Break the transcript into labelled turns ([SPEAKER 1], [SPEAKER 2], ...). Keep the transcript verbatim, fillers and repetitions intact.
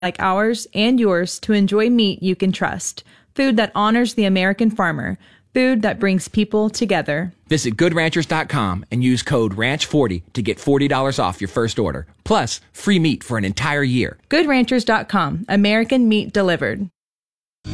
[SPEAKER 1] like ours and yours to enjoy meat you can trust. Food that honors the American farmer. Food that brings people together.
[SPEAKER 2] Visit good ranchers dot com and use code ranch forty to get forty dollars off your first order. Plus, free meat for an entire year.
[SPEAKER 1] good ranchers dot com. American meat delivered.